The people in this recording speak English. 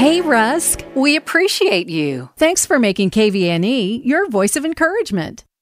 Hey, Rusk. We appreciate you. Thanks for making KVNE your voice of encouragement.